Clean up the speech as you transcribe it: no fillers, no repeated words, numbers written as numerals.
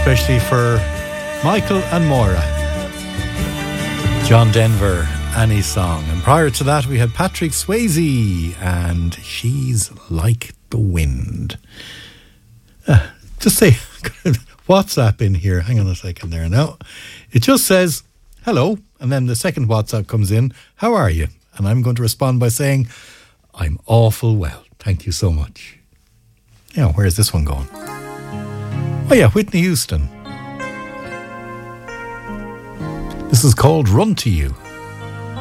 especially for Michael and Maura. John Denver, Annie's Song. And prior to that, we had Patrick Swayze and She's Like the Wind. Just say WhatsApp in here. Hang on a second there now. It just says, hello. And then the second WhatsApp comes in. How are you? And I'm going to respond by saying, I'm awful well. Thank you so much. Now, where's this one going? Oh yeah, Whitney Houston. This is called Run to You.